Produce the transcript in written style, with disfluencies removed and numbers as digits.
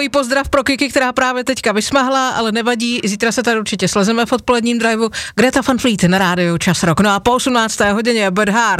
takový pozdrav pro Kiki, která právě teďka vysmahla, ale nevadí, zítra se tady určitě slezeme v odpoledním driveu. Greta Van Fleet na rádiu Čas Rock. No a po 18. hodině Bad Heart.